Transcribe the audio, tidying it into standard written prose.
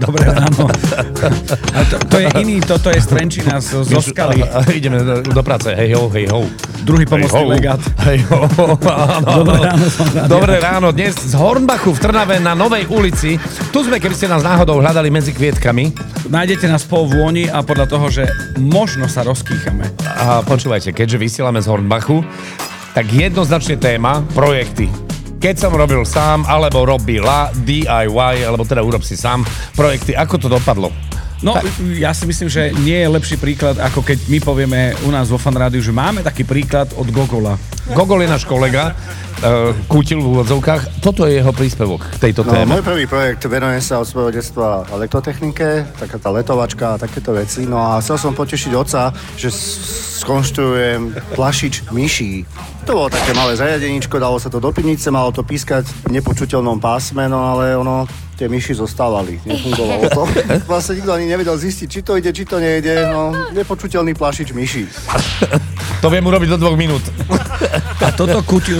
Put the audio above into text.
Dobré ráno. A to je iný, toto je z Trenčína, zo Skaly. Ideme do práce, hej ho, hej ho. Druhý pomocný legát. Hej ho, áno. Dobré ráno, som rád. Dobré ráno, dnes z Hornbachu v Trnave na Novej ulici. Tu sme, keby ste nás náhodou hľadali medzi kvietkami. Nájdete nás po vôni a podľa toho, že možno sa rozkýchame. A počúvajte, keďže vysielame z Hornbachu, tak jednoznačne téma projekty. Keď som robil sám, alebo robila DIY, alebo teda urob si sám projekty, ako to dopadlo? No, ja si myslím, že nie je lepší príklad, ako keď my povieme u nás vo Fan Rádiu, že máme taký príklad od Gogola. Gogol je náš kolega, kútil v úvodzovkách. Toto je jeho príspevok k tejto téme. Môj prvý projekt, venujem sa od svojho detstva elektrotechnike, taká tá letovačka a takéto veci. No a chcel som potešiť otca, že skonštruujem plašič myší. To bolo také malé zariadeničko, dalo sa to do pivnice, malo to pískať v nepočuteľnom pásme, no ale tie myši zostávali, nefungovalo to. Vlastne nikto ani nevedel zistiť, či to ide, či to nejde, no nepočuteľný plašič myší. To viem urobiť do 2 minút. A toto kutil